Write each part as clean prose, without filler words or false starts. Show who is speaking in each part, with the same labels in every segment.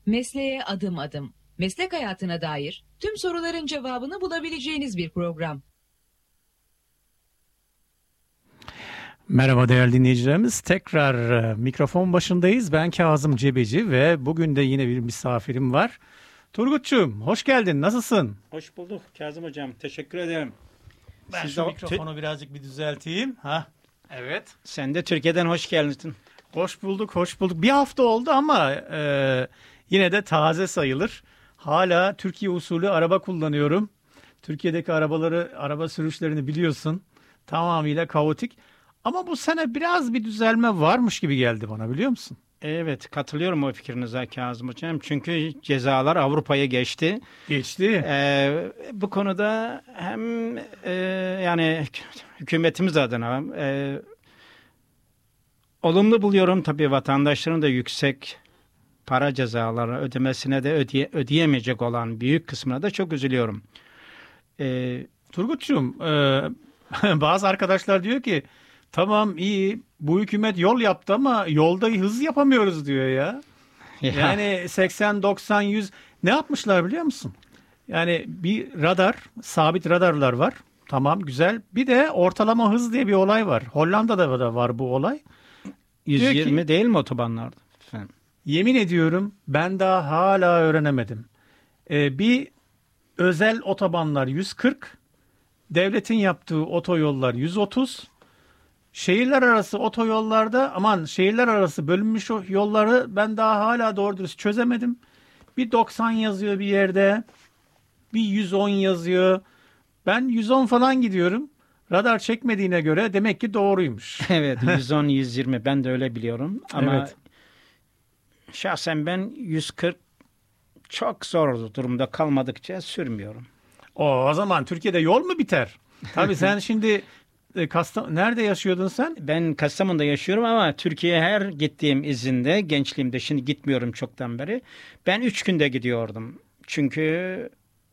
Speaker 1: Mesleğe adım adım, meslek hayatına dair tüm soruların cevabını bulabileceğiniz bir program.
Speaker 2: Merhaba değerli dinleyicilerimiz. Tekrar mikrofon başındayız. Ben Kazım Cebeci ve bugün de yine bir misafirim var. Turgut'cuğum hoş geldin. Nasılsın?
Speaker 3: Hoş bulduk Kazım Hocam. Teşekkür ederim.
Speaker 2: Ben şu mikrofonu birazcık bir düzelteyim. Evet.
Speaker 3: Sen de Türkiye'den hoş geldin.
Speaker 2: Hoş bulduk, hoş bulduk. Bir hafta oldu ama yine de taze sayılır. Hala Türkiye usulü araba kullanıyorum. Türkiye'deki araba sürüşlerini biliyorsun. Tamamıyla kaotik. Ama bu sene biraz bir düzelme varmış gibi geldi bana, biliyor musun?
Speaker 3: Evet, katılıyorum o fikrinize Kazım Hocam. Çünkü cezalar Avrupa'ya geçti.
Speaker 2: Geçti.
Speaker 3: Bu konuda hem yani hükümetimiz adına olumlu buluyorum. Tabii vatandaşların da yüksek para cezaları ödemesine de ödeyemeyecek olan büyük kısmına da çok üzülüyorum.
Speaker 2: Turgut'cum, bazı arkadaşlar diyor ki tamam iyi bu hükümet yol yaptı ama yolda hız yapamıyoruz diyor ya. Yani 80, 90, 100 ne yapmışlar biliyor musun? Yani bir radar, sabit radarlar var. Tamam güzel. Bir de ortalama hız diye bir olay var. Hollanda'da da var bu olay.
Speaker 3: 120
Speaker 2: ki,
Speaker 3: değil mi otobanlarda? Efendim.
Speaker 2: Yemin ediyorum ben daha hala öğrenemedim. Bir özel otobanlar 140, devletin yaptığı otoyollar 130. Şehirler arası otoyollarda şehirler arası bölünmüş yolları ben daha hala doğru dürüst çözemedim. Bir 90 yazıyor bir yerde. Bir 110 yazıyor. Ben 110 falan gidiyorum. Radar çekmediğine göre demek ki doğruymuş.
Speaker 3: Evet, 110-120 ben de öyle biliyorum. Ama
Speaker 2: Evet.
Speaker 3: şahsen ben 140 çok zor durumda kalmadıkça sürmüyorum.
Speaker 2: O zaman Türkiye'de yol mu biter? Tabii sen şimdi nerede yaşıyordun sen?
Speaker 3: Ben Kastamonu'da yaşıyorum ama Türkiye'ye her gittiğim izinde, gençliğimde, şimdi gitmiyorum çoktan beri. Ben 3 günde gidiyordum. Çünkü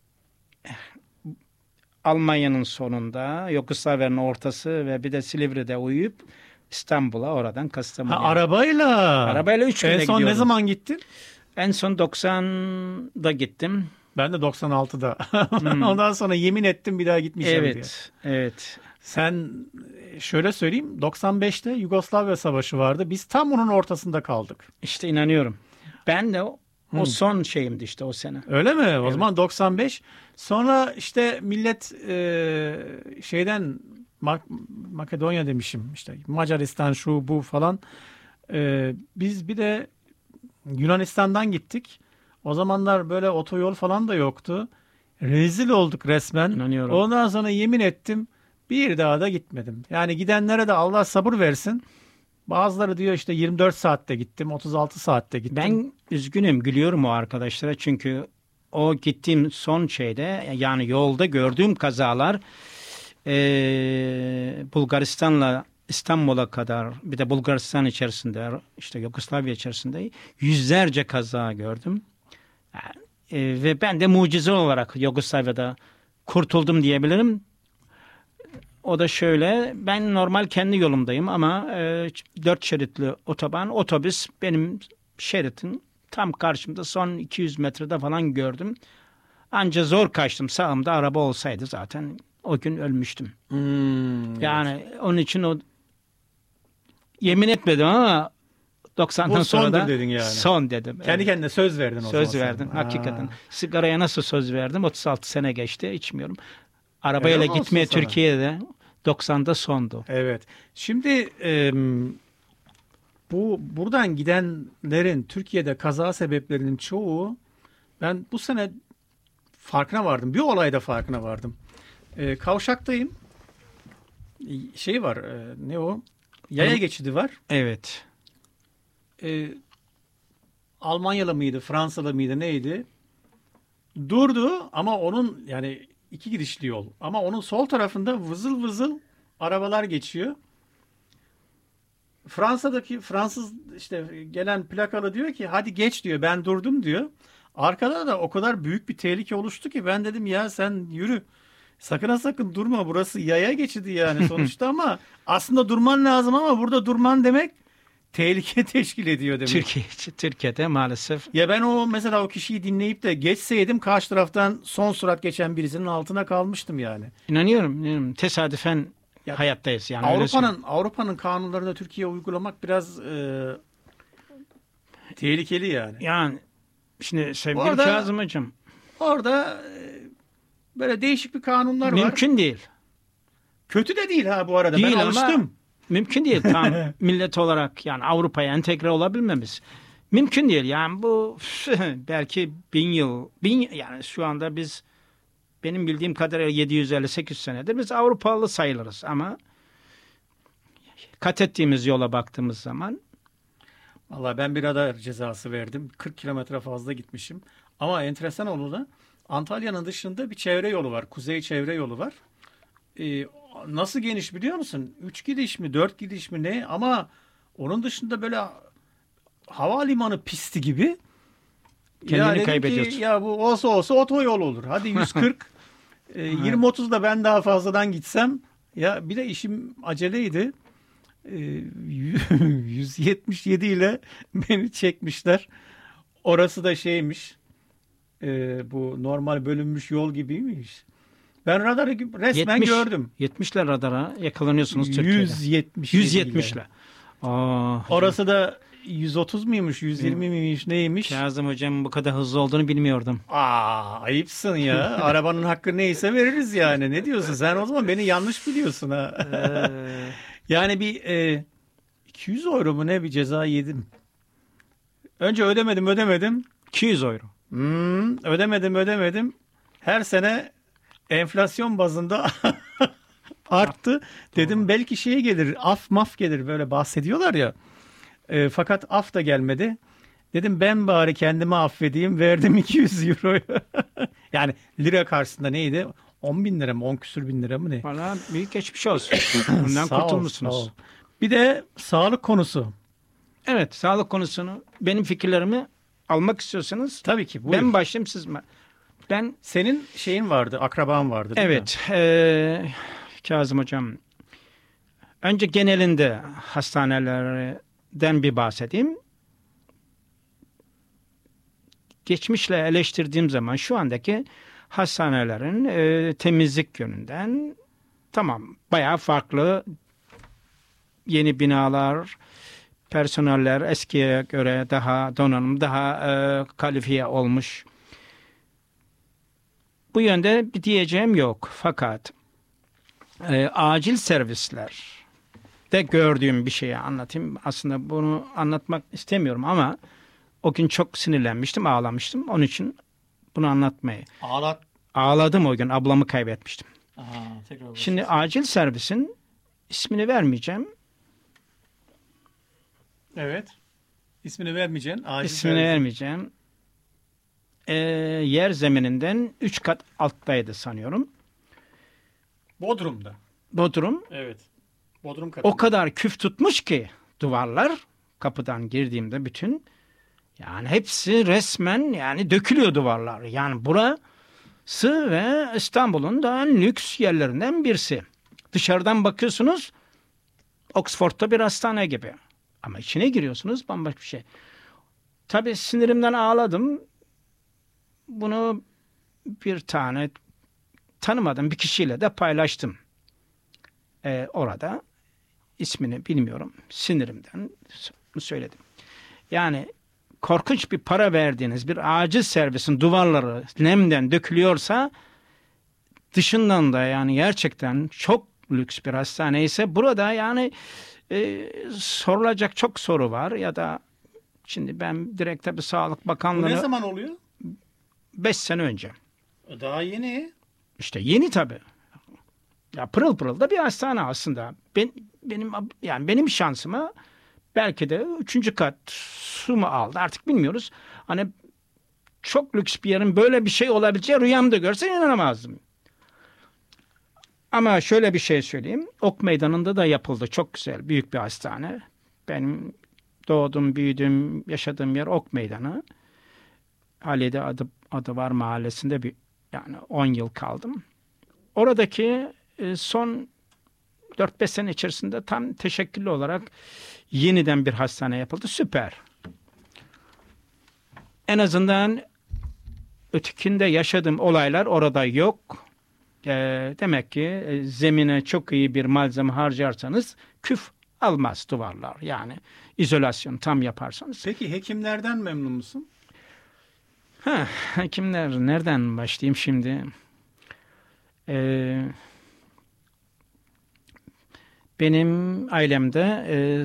Speaker 3: Almanya'nın sonunda, Yugoslavya'nın ortası ve bir de Silivri'de uyuyup İstanbul'a, oradan Kastamonu'ya.
Speaker 2: Arabayla.
Speaker 3: Arabayla 3 günde
Speaker 2: En son
Speaker 3: gidiyordum.
Speaker 2: ne zaman gittin?
Speaker 3: En son 90'da gittim.
Speaker 2: Ben de 96'da. Ondan sonra yemin ettim bir daha gitmeyeceğim diye.
Speaker 3: Evet.
Speaker 2: Sen şöyle söyleyeyim, 95'te Yugoslavya Savaşı vardı. Biz tam onun ortasında kaldık.
Speaker 3: İşte inanıyorum. Ben de o son şeyimdi işte o sene.
Speaker 2: Öyle mi? O
Speaker 3: Evet.
Speaker 2: zaman 95. Sonra işte millet şeyden Makedonya demişim, işte Macaristan şu bu falan. Biz bir de Yunanistan'dan gittik. O zamanlar böyle otoyol falan da yoktu. Rezil olduk resmen.
Speaker 3: İnanıyorum.
Speaker 2: Ondan sonra yemin ettim bir daha da gitmedim. Yani gidenlere de Allah sabır versin. Bazıları diyor işte 24 saatte gittim, 36 saatte gittim.
Speaker 3: Ben üzgünüm, gülüyorum o arkadaşlara çünkü o gittiğim son şeyde, yani yolda gördüğüm kazalar Bulgaristan'la İstanbul'a kadar, bir de Bulgaristan içerisinde, işte Yugoslavya içerisinde yüzlerce kaza gördüm. Ve ben de mucize olarak Yugoslavya'da kurtuldum diyebilirim. O da şöyle, ben normal kendi yolumdayım ama 4 şeritli otobüs benim şeritin tam karşımda, son 200 metrede falan gördüm. Anca zor kaçtım. Sağımda araba olsaydı zaten o gün ölmüştüm. Yani onun için o yemin etmedim ama 90'dan sonra da
Speaker 2: dedin yani.
Speaker 3: Son dedim.
Speaker 2: Kendi kendine söz verdin o zaman.
Speaker 3: Söz verdim hakikaten. Sigaraya nasıl söz verdim? 36 sene geçti, içmiyorum. Arabayla
Speaker 2: Helal
Speaker 3: gitmeye
Speaker 2: olsun sana.
Speaker 3: Türkiye'de 90'da sondu.
Speaker 2: Evet. Şimdi buradan gidenlerin Türkiye'de kaza sebeplerinin çoğu, ben bu sene farkına vardım. Bir olayda farkına vardım. Kavşaktayım. Şey var. Ne o? Yaya geçidi var.
Speaker 3: Evet.
Speaker 2: Almanyalı mıydı, Fransalı mıydı, neydi? Durdu ama onun, yani 2 gidişli yol. Ama onun sol tarafında vızıl vızıl arabalar geçiyor. Fransız işte gelen plakalı diyor ki hadi geç diyor, ben durdum diyor. Arkada da o kadar büyük bir tehlike oluştu ki ben dedim ya sen yürü. Sakın ha sakın durma, burası yaya geçidi yani sonuçta ama aslında durman lazım ama burada durman demek tehlike teşkil ediyor demek.
Speaker 3: Türkiye'de maalesef.
Speaker 2: Ya ben mesela o kişiyi dinleyip de geçseydim karşı taraftan son sürat geçen birisinin altına kalmıştım yani.
Speaker 3: İnanıyorum. Tesadüfen
Speaker 2: Ya,
Speaker 3: hayattayız yani.
Speaker 2: Avrupa'nın kanunlarını Türkiye'ye uygulamak biraz tehlikeli yani.
Speaker 3: Yani şimdi sevgili
Speaker 2: Orada-
Speaker 3: Kazım Hocam,
Speaker 2: Orada böyle değişik bir kanunlar var.
Speaker 3: mümkün değil.
Speaker 2: Kötü de değil ha bu arada.
Speaker 3: Değil
Speaker 2: ben
Speaker 3: ama-
Speaker 2: alıştım.
Speaker 3: Mümkün değil tam millet olarak yani Avrupa'ya entegre olabilmemiz. Mümkün değil yani bu belki 1000 yıl, yani şu anda biz benim bildiğim kadarıyla 750-800 senedir biz Avrupalı sayılırız ama kat ettiğimiz yola baktığımız zaman
Speaker 2: Vallahi ben bir radar cezası verdim. 40 kilometre fazla gitmişim. Ama enteresan onu da Antalya'nın dışında bir çevre yolu var. Kuzey çevre yolu var. Nasıl geniş biliyor musun? 3 gidiş mi 4 gidiş mi ne? Ama onun dışında böyle havalimanı pisti gibi.
Speaker 3: Kendini
Speaker 2: dedim
Speaker 3: kaybediyorsun.
Speaker 2: ki, ya bu olsa otoyol olur. Hadi 140. 20-30 da ben daha fazladan gitsem. Ya bir de işim aceleydi. 177 ile beni çekmişler. Orası da şeymiş. Bu normal bölünmüş yol gibiymiş. Ben radarı resmen gördüm.
Speaker 3: 70'ler radara yakalanıyorsunuz Türkiye'de.
Speaker 2: 170'le.
Speaker 3: 170'le.
Speaker 2: Orası da 130 muymuş, 120 miymiş, neymiş?
Speaker 3: Kazım Hocam bu kadar hızlı olduğunu bilmiyordum.
Speaker 2: Ayıpsın ya. Arabanın hakkı neyse veririz yani. Ne diyorsun? Sen o zaman beni yanlış biliyorsun ha. Yani bir 200 euro mu ne bir ceza yedim. Önce ödemedim.
Speaker 3: 200 euro.
Speaker 2: Ödemedim. Her sene enflasyon bazında arttı. Dedim belki şeye gelir, af maf gelir böyle bahsediyorlar ya. Fakat af da gelmedi. Dedim ben bari kendimi affedeyim. Verdim 200 euroyu. Yani lira karşısında neydi? 10 bin lira mı? 10 küsür bin lira mı ne?
Speaker 3: Valla büyük geçmiş olsun. Bundan
Speaker 2: Sağ ol,
Speaker 3: kurtulmuşsunuz.
Speaker 2: sağ ol. Bir de sağlık konusu.
Speaker 3: Evet, sağlık konusunu benim fikirlerimi almak istiyorsanız
Speaker 2: Tabii ki. Buyur.
Speaker 3: ben başlayayım siz mi? Ben
Speaker 2: Senin şeyin vardı, akraban vardı değil mi?
Speaker 3: evet, Kazım Hocam. Önce genelinde hastanelerden bir bahsedeyim. Geçmişle eleştirdiğim zaman şu andaki hastanelerin temizlik yönünden tamam bayağı farklı, yeni binalar, personeller eskiye göre daha donanım, daha kalifiye olmuş. Bu yönde bir diyeceğim yok. Fakat acil servisler de gördüğüm bir şeyi anlatayım. Aslında bunu anlatmak istemiyorum o gün çok sinirlenmiştim, ağlamıştım. Onun için bunu anlatmayı. Ağladım o gün, ablamı kaybetmiştim. Şimdi acil servisin ismini vermeyeceğim.
Speaker 2: Evet. İsmini vermeyeceksin.
Speaker 3: İsmini vermeyeceğim. Yer zemininden 3 kat alttaydı sanıyorum.
Speaker 2: Bodrum'da.
Speaker 3: Bodrum.
Speaker 2: Evet. Bodrum katında.
Speaker 3: O kadar küf tutmuş ki duvarlar, kapıdan girdiğimde bütün yani hepsi resmen yani dökülüyor duvarlar. Yani burası ve İstanbul'un da en lüks yerlerinden birisi. Dışarıdan bakıyorsunuz Oxford'da bir hastane gibi. Ama içine giriyorsunuz bambaşka bir şey. Tabii sinirimden ağladım. Bunu bir tane tanımadığım bir kişiyle de paylaştım. Orada ismini bilmiyorum. Sinirimden söyledim. Yani korkunç bir para verdiğiniz bir acil servisin duvarları nemden dökülüyorsa dışından da yani gerçekten çok lüks bir hastane ise burada yani sorulacak çok soru var ya da şimdi ben direkt tabii Sağlık
Speaker 2: Bu
Speaker 3: Bakanlığı'na
Speaker 2: ne zaman oluyor?
Speaker 3: 5 sene önce.
Speaker 2: Daha yeni.
Speaker 3: İşte yeni tabii. Ya pırıl pırıl da bir hastane aslında. Benim şansıma belki de 3. kat su mu aldı artık bilmiyoruz. Hani çok lüks bir yerin böyle bir şey olabileceği rüyamda görsem inanamazdım. Ama şöyle bir şey söyleyeyim. Ok Meydanı'nda da yapıldı. Çok güzel, büyük bir hastane. Benim doğdum, büyüdüm, yaşadığım yer Ok Meydanı. Hali'de adı var mahallesinde yani 10 yıl kaldım. Oradaki son 4-5 sene içerisinde tam teşekküllü olarak yeniden bir hastane yapıldı. Süper. En azından ötekinde yaşadığım olaylar orada yok. Demek ki zemine çok iyi bir malzeme harcarsanız küf almaz duvarlar. Yani izolasyon tam yaparsanız.
Speaker 2: Peki hekimlerden memnun musun?
Speaker 3: Hekimler nereden başlayayım şimdi? Benim ailemde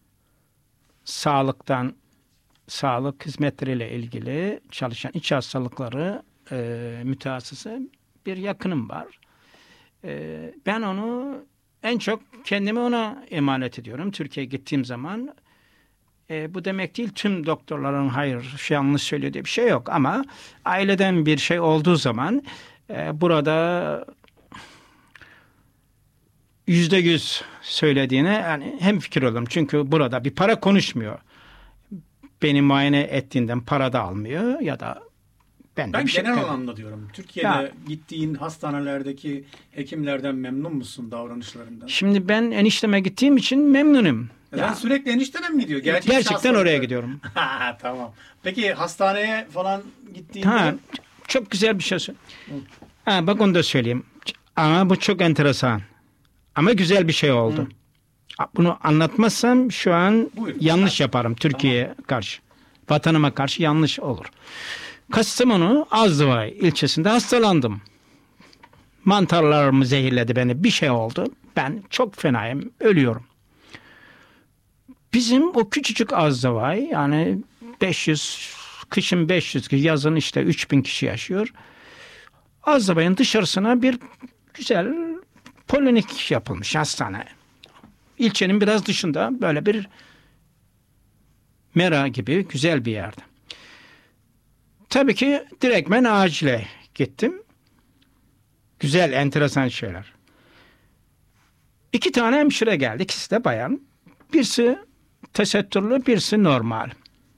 Speaker 3: sağlık hizmetleriyle ilgili çalışan iç hastalıkları mütehassısı bir yakınım var. Ben onu en çok kendimi ona emanet ediyorum. Türkiye'ye gittiğim zaman bu demek değil tüm doktorların hayır yanlış söylüyor diye bir şey yok. Ama aileden bir şey olduğu zaman burada %100 söylediğine yani hemfikir olurum. Çünkü burada bir para konuşmuyor. Beni muayene ettiğinden para da almıyor ya da
Speaker 2: ben
Speaker 3: bir şey
Speaker 2: genel anlamda diyorum. Türkiye'de gittiğin hastanelerdeki hekimlerden memnun musun davranışlarından?
Speaker 3: Şimdi ben enişteme gittiğim için memnunum.
Speaker 2: Sen sürekli eniştene mi gidiyor?
Speaker 3: Gerçekten oraya gidiyorum.
Speaker 2: Tamam. Peki hastaneye falan gittiğinde?
Speaker 3: Çok güzel bir şey. Bak onu da söyleyeyim. Ama bu çok enteresan. Ama güzel bir şey oldu. Bunu anlatmazsam şu an yanlış yaparım Türkiye'ye karşı. Vatanıma karşı yanlış olur. Kastamonu Azdavay ilçesinde hastalandım. Mantarlarımı zehirledi beni. Bir şey oldu. Ben çok fenayım. Ölüyorum. Bizim o küçücük Azdavay yani 500 kışın 500 yazın işte 3000 kişi yaşıyor. Azdavay'ın dışarısına bir güzel polinik yapılmış hastane. İlçenin biraz dışında böyle bir mera gibi güzel bir yerde. Tabii ki direktmen acile gittim. Güzel, enteresan şeyler. 2 tane hemşire geldi. İkisi de bayan. Birisi tesettürlü, birisi normal.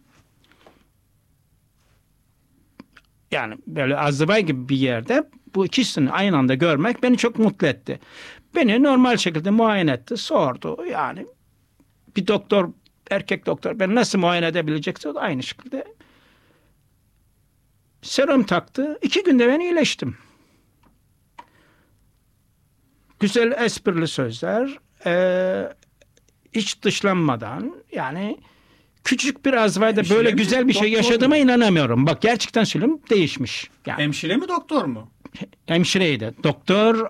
Speaker 3: Yani böyle Azdavay gibi bir yerde bu ikisini aynı anda görmek beni çok mutlu etti. Beni normal şekilde muayene etti, sordu. Yani bir doktor, erkek doktor beni nasıl muayene edebilecekse o da aynı şekilde serum taktı. 2 günde ben iyileştim. Güzel esprili sözler, hiç dışlanmadan yani küçük bir Azdavay'da böyle güzel bir şey yaşadığıma inanamıyorum. Bak gerçekten söylüyorum değişmiş. Yani,
Speaker 2: hemşire mi doktor mu?
Speaker 3: Hemşireydi. Doktor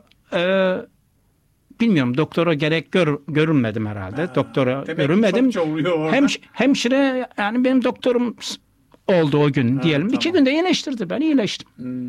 Speaker 3: bilmiyorum doktora gerek görünmedim herhalde. Doktora görünmedim. Hemşire yani benim doktorum oldu o gün diyelim. Tamam. 2 günde iyileştirdi ben iyileştim.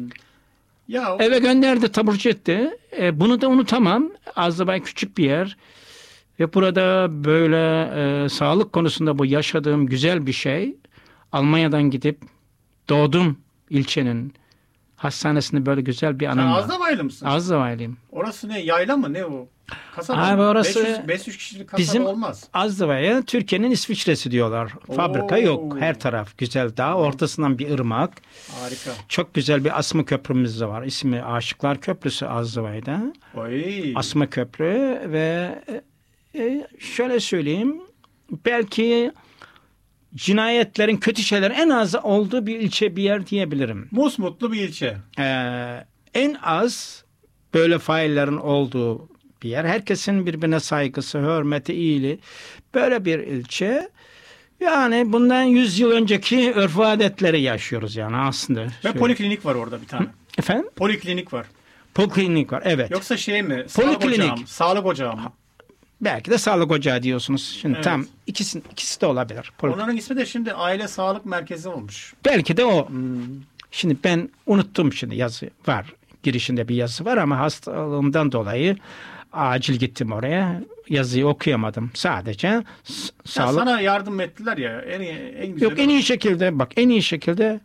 Speaker 3: Eve gönderdi taburcu etti. Bunu da unutamam. Azdavay küçük bir yer. Ve burada böyle sağlık konusunda bu yaşadığım güzel bir şey. Almanya'dan gidip doğdum ilçenin hastanesinde böyle güzel bir anım var.
Speaker 2: Sen Azdavaylı mısın?
Speaker 3: Azdavaylıyım.
Speaker 2: Orası ne? Yayla mı? Ne o? Kasaba
Speaker 3: Abi orası
Speaker 2: 500 kişilik kasaba
Speaker 3: bizim
Speaker 2: olmaz.
Speaker 3: Azdavay'a Türkiye'nin İsviçre'si diyorlar. Fabrika yok. Her taraf güzel dağ. Ortasından bir ırmak.
Speaker 2: Harika.
Speaker 3: Çok güzel bir asma köprümüz de var. İsmi Aşıklar Köprüsü Azdavay'da. Asma köprü ve şöyle söyleyeyim. Belki cinayetlerin, kötü şeylerin en az olduğu bir ilçe, bir yer diyebilirim.
Speaker 2: Musmutlu bir ilçe.
Speaker 3: En az böyle faillerin olduğu bir yer. Herkesin birbirine saygısı, hürmeti, iyiliği. Böyle bir ilçe. Yani bundan 100 yıl önceki örf adetleri yaşıyoruz yani aslında.
Speaker 2: Ve poliklinik var orada bir tane.
Speaker 3: Efendim?
Speaker 2: Poliklinik var.
Speaker 3: Poliklinik var, evet.
Speaker 2: Yoksa şey mi?
Speaker 3: Poliklinik.
Speaker 2: Sağlık ocağı mı?
Speaker 3: Belki de sağlık ocağı diyorsunuz. Şimdi tam ikisi de olabilir.
Speaker 2: Onların ismi de şimdi aile sağlık merkezi olmuş.
Speaker 3: Belki de o. Şimdi ben unuttum şimdi yazı var. Girişinde bir yazı var ama hastalığımdan dolayı acil gittim oraya. Yazıyı okuyamadım. Sadece sağlık.
Speaker 2: Sana yardım ettiler ya. En güzel.
Speaker 3: Yok en iyi şekilde bak en iyi şekilde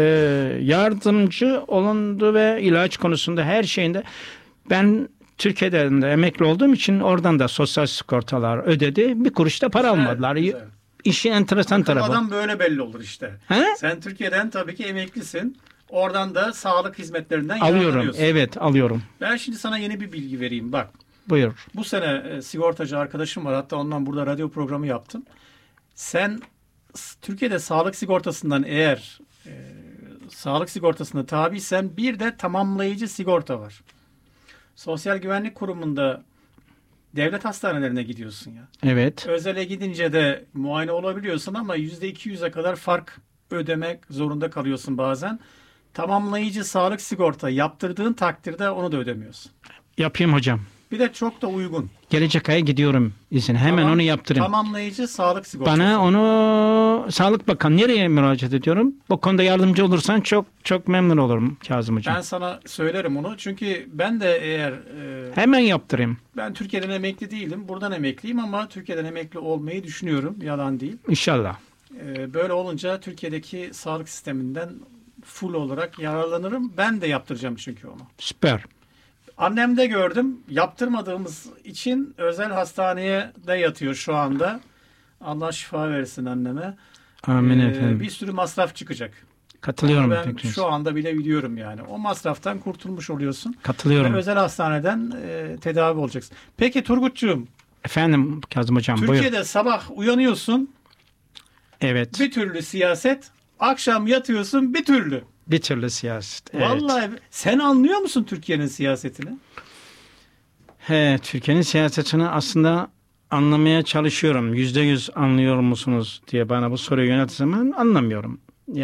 Speaker 3: yardımcı olundu ve ilaç konusunda her şeyinde ben Türkiye'den de emekli olduğum için oradan da sosyal sigortalar ödedi. Bir kuruş da para almadılar. Güzel. İşin enteresan tarafı.
Speaker 2: Adam böyle belli olur işte.
Speaker 3: He?
Speaker 2: Sen Türkiye'den tabii ki emeklisin. Oradan da sağlık hizmetlerinden
Speaker 3: alıyorum.
Speaker 2: yararlanıyorsun.
Speaker 3: Evet alıyorum.
Speaker 2: Ben şimdi sana yeni bir bilgi vereyim. Bak
Speaker 3: Buyur.
Speaker 2: Bu sene sigortacı arkadaşım var. Hatta ondan burada radyo programı yaptım. Sen Türkiye'de sağlık sigortasından eğer sağlık sigortasına tabiysen bir de tamamlayıcı sigorta var. Sosyal Güvenlik Kurumu'nda devlet hastanelerine gidiyorsun ya.
Speaker 3: Evet.
Speaker 2: Özele gidince de muayene olabiliyorsun ama %200'e kadar fark ödemek zorunda kalıyorsun bazen. Tamamlayıcı sağlık sigorta yaptırdığın takdirde onu da ödemiyorsun.
Speaker 3: Yapayım hocam.
Speaker 2: Bir de çok da uygun.
Speaker 3: Gelecek ay gidiyorum izin. Hemen onu yaptırayım.
Speaker 2: Tamamlayıcı sağlık sigortası.
Speaker 3: Bana onu Sağlık Bakanı nereye müracaat ediyorum? Bu konuda yardımcı olursan çok çok memnun olurum Kazım hocam.
Speaker 2: Ben sana söylerim onu. Çünkü ben de eğer
Speaker 3: Hemen yaptırayım.
Speaker 2: ben Türkiye'den emekli değilim. Buradan emekliyim ama Türkiye'den emekli olmayı düşünüyorum. Yalan değil.
Speaker 3: İnşallah.
Speaker 2: Böyle olunca Türkiye'deki sağlık sisteminden full olarak yararlanırım. Ben de yaptıracağım çünkü onu.
Speaker 3: Süper.
Speaker 2: Annemde gördüm. Yaptırmadığımız için özel hastaneye de yatıyor şu anda. Allah şifa versin anneme.
Speaker 3: Amin efendim.
Speaker 2: Bir sürü masraf çıkacak.
Speaker 3: Katılıyorum.
Speaker 2: Ben
Speaker 3: fikrinize.
Speaker 2: şu anda bile biliyorum yani. O masraftan kurtulmuş oluyorsun.
Speaker 3: Katılıyorum.
Speaker 2: Ve özel hastaneden tedavi olacaksın. Peki Turgutcuğum,
Speaker 3: Efendim Kazım hocam buyur.
Speaker 2: Türkiye'de sabah uyanıyorsun,
Speaker 3: Evet.
Speaker 2: bir türlü siyaset, akşam yatıyorsun bir türlü.
Speaker 3: Bir türlü siyaset. Evet.
Speaker 2: Vallahi sen anlıyor musun Türkiye'nin siyasetini?
Speaker 3: Türkiye'nin siyasetini aslında anlamaya çalışıyorum. %100 anlıyor musunuz diye bana bu soruyu yönelttiği zaman anlamıyorum.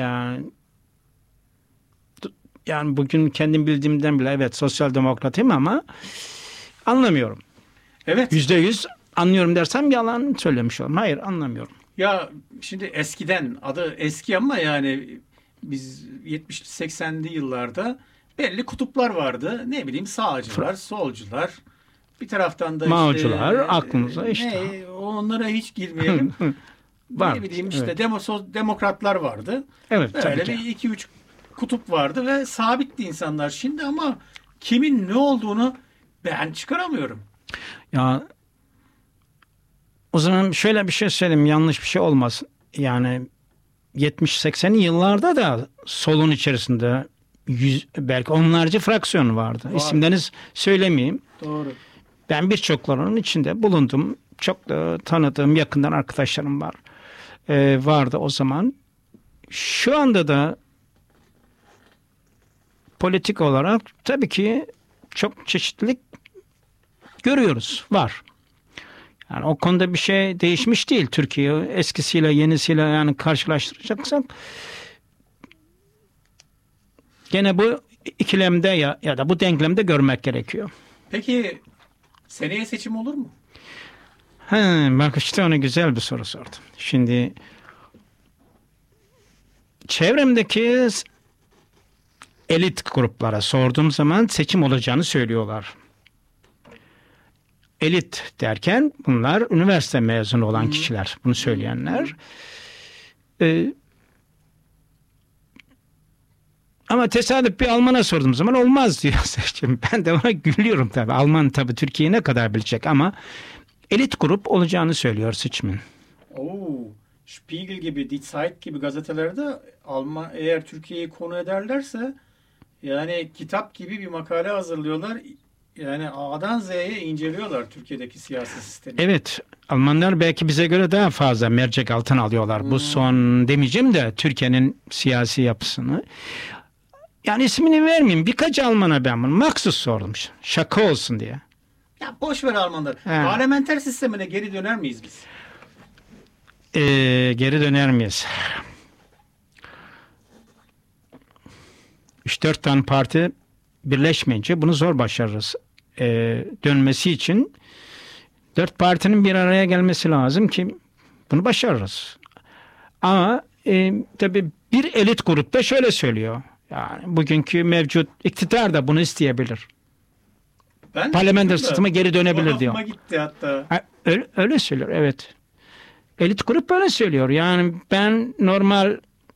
Speaker 3: Yani bugün kendim bildiğimden bile evet sosyal demokratım ama anlamıyorum.
Speaker 2: Evet.
Speaker 3: %100 anlıyorum dersem yalan söylemiş olurum. Hayır anlamıyorum.
Speaker 2: Ya şimdi eskiden adı eski ama yani biz 70'li 80'li yıllarda belli kutuplar vardı. Ne bileyim sağcılar, solcular. Bir taraftan da
Speaker 3: Mağcular,
Speaker 2: işte
Speaker 3: aklımıza işte.
Speaker 2: Onlara hiç girmeyelim.
Speaker 3: Var.
Speaker 2: Ne bileyim işte
Speaker 3: Evet.
Speaker 2: demokratlar vardı.
Speaker 3: Evet
Speaker 2: Böyle
Speaker 3: tabii ki.
Speaker 2: bir 2-3 kutup vardı ve sabitti insanlar şimdi ama kimin ne olduğunu ben çıkaramıyorum.
Speaker 3: Ya o zaman şöyle bir şey söyleyeyim, yanlış bir şey olmasın. Yani 70-80'li yıllarda da solun içerisinde belki onlarca fraksiyon vardı.
Speaker 2: Var.
Speaker 3: İsimlerini söylemeyeyim.
Speaker 2: Doğru.
Speaker 3: Ben birçoklarının içinde bulundum. Çok da tanıdığım yakından arkadaşlarım var. Vardı o zaman. Şu anda da politik olarak tabii ki çok çeşitlilik görüyoruz. Var. Yani o konuda bir şey değişmiş değil. Türkiye eskisiyle yenisiyle yani karşılaştıracaksak gene bu ikilemde ya da bu denklemde görmek gerekiyor.
Speaker 2: Peki seneye seçim olur mu?
Speaker 3: Bak işte ona güzel bir soru sordum. Şimdi çevremdeki elit gruplara sorduğum zaman seçim olacağını söylüyorlar. Elit derken bunlar üniversite mezunu olan kişiler. Bunu söyleyenler. Ama tesadüf bir Alman'a sorduğum zaman olmaz diyor seçim. Ben de ona gülüyorum tabii. Alman tabii Türkiye'yi ne kadar bilecek ama elit grup olacağını söylüyor seçimin.
Speaker 2: Spiegel gibi, Die Zeit gibi gazetelerde eğer Türkiye'yi konu ederlerse yani kitap gibi bir makale hazırlıyorlar. Yani A'dan Z'ye inceliyorlar Türkiye'deki siyasi sistemi.
Speaker 3: Evet, Almanlar belki bize göre daha fazla mercek altına alıyorlar. Bu son demeyeceğim de Türkiye'nin siyasi yapısını. Yani ismini vermeyeyim. Birkaç Alman'a ben bunu maksus sordum. Şaka olsun diye.
Speaker 2: Ya boş ver Almanlar. Parlamenter sistemine geri döner miyiz biz?
Speaker 3: Geri döner miyiz? 3-4 tane parti birleşmeyince bunu zor başarırız. Dönmesi için 4 partinin bir araya gelmesi lazım ki bunu başarırız. Ama tabii bir elit grupta şöyle söylüyor. Yani bugünkü mevcut iktidar da bunu isteyebilir. Parlamenter sisteme geri dönebilir diyor.
Speaker 2: Gitti hatta.
Speaker 3: Öyle söylüyor, evet. Elit grup böyle söylüyor. Yani ben normal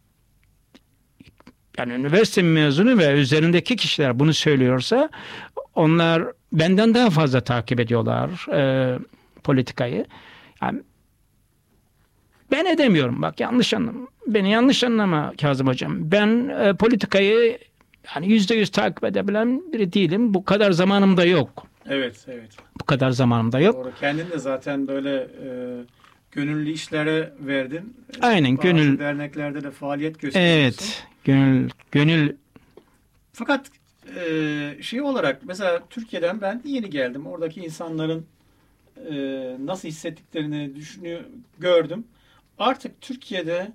Speaker 3: yani üniversite mezunu ve üzerindeki kişiler bunu söylüyorsa onlar benden daha fazla takip ediyorlar politikayı. Yani ben edemiyorum. Bak beni yanlış anlama Kazım Hocam. Ben politikayı yani %100 takip edebilen biri değilim. Bu kadar zamanım da yok.
Speaker 2: Evet, evet.
Speaker 3: Bu kadar zamanım da yok.
Speaker 2: Doğru. Kendin de zaten böyle gönüllü işlere verdin.
Speaker 3: Aynen,
Speaker 2: Bazı
Speaker 3: gönül.
Speaker 2: derneklerde de faaliyet gösteriyorsun.
Speaker 3: Evet. Gönül.
Speaker 2: Fakat şey olarak mesela Türkiye'den ben yeni geldim. Oradaki insanların nasıl hissettiklerini gördüm. Artık Türkiye'de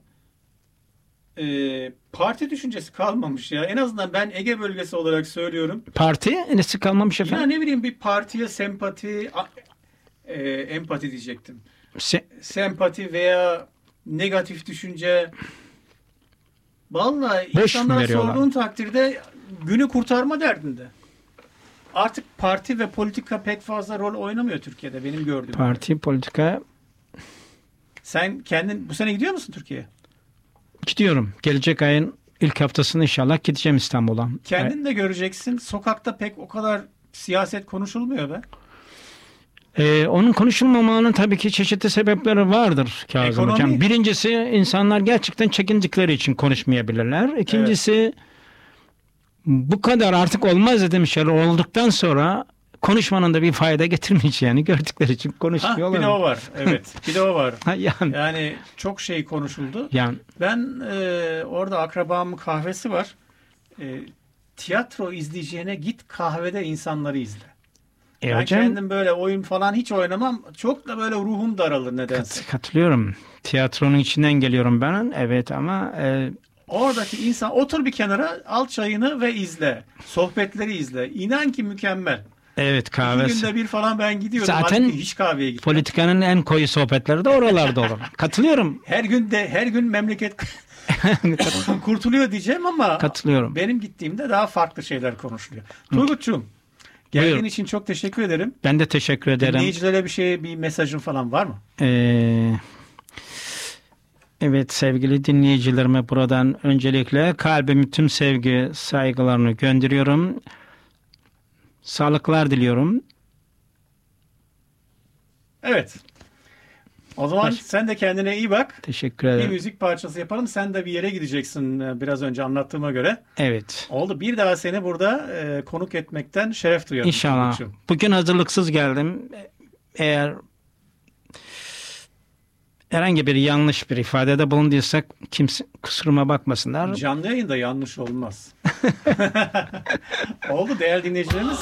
Speaker 2: parti düşüncesi kalmamış ya. En azından ben Ege bölgesi olarak söylüyorum.
Speaker 3: Parti nesi kalmamış
Speaker 2: Ya
Speaker 3: efendim?
Speaker 2: ne bileyim bir partiye sempati, empati diyecektim. Sempati veya negatif düşünce. Vallahi
Speaker 3: Boş mu
Speaker 2: insanlara
Speaker 3: veriyorlar?
Speaker 2: sorduğun takdirde günü kurtarma derdinde. Artık parti ve politika pek fazla rol oynamıyor Türkiye'de benim gördüğüm.
Speaker 3: Parti, politika.
Speaker 2: Sen kendin bu sene gidiyor musun Türkiye'ye?
Speaker 3: Gidiyorum. Gelecek ayın ilk haftasında inşallah gideceğim İstanbul'a.
Speaker 2: Kendin de göreceksin. Sokakta pek o kadar siyaset konuşulmuyor be.
Speaker 3: Onun konuşulmamanın tabii ki çeşitli sebepleri vardır Kazım
Speaker 2: Ekonomi.
Speaker 3: Hocam. Birincisi, insanlar gerçekten çekindikleri için konuşmayabilirler. İkincisi, bu kadar artık olmaz dediğim şeyler olduktan sonra konuşmanın da bir fayda getirmeyeceğini gördükleri için konuşmuyorlar.
Speaker 2: Bir de o var. Evet. Bir de o var.
Speaker 3: Yani,
Speaker 2: Yani çok şey konuşuldu.
Speaker 3: yani
Speaker 2: Ben orada akrabamın kahvesi var. Tiyatro izleyeceğine git kahvede insanları izle. Ben
Speaker 3: hocam,
Speaker 2: kendim böyle oyun falan hiç oynamam. Çok da böyle ruhum daralır nedense.
Speaker 3: katılıyorum. Tiyatronun içinden geliyorum ben. Evet ama
Speaker 2: Oradaki insan otur bir kenara, al çayını ve izle. Sohbetleri izle. İnan ki mükemmel.
Speaker 3: evet,
Speaker 2: 2
Speaker 3: kahvesi.
Speaker 2: günde bir falan ben gidiyordum.
Speaker 3: Zaten
Speaker 2: Halbuki hiç kahveye gitmem.
Speaker 3: Politikanın en koyu sohbetleri de oralarda olur. Katılıyorum.
Speaker 2: Her gün memleket kurtuluyor diyeceğim ama
Speaker 3: Katılıyorum.
Speaker 2: benim gittiğimde daha farklı şeyler konuşuluyor. Turgut'cum, geldiğin
Speaker 3: Buyur.
Speaker 2: için çok teşekkür ederim.
Speaker 3: Ben de teşekkür ederim.
Speaker 2: Dinleyicilere bir mesajın falan var mı?
Speaker 3: Evet, sevgili dinleyicilerime buradan öncelikle kalbimin tüm sevgi, saygılarını gönderiyorum. Sağlıklar diliyorum.
Speaker 2: Evet. O zaman sen de kendine iyi bak.
Speaker 3: Teşekkür
Speaker 2: Bir
Speaker 3: ederim.
Speaker 2: müzik parçası yapalım. Sen de bir yere gideceksin biraz önce anlattığıma göre.
Speaker 3: Evet.
Speaker 2: Oldu. Bir daha seni burada konuk etmekten şeref duyarım.
Speaker 3: İnşallah.
Speaker 2: Turgut'cum.
Speaker 3: Bugün hazırlıksız geldim. Eğer herhangi bir yanlış bir ifadede bulunduysak kimse kusuruma bakmasınlar.
Speaker 2: Canlı yayında yanlış olmaz. Oldu değerli dinleyicilerimiz.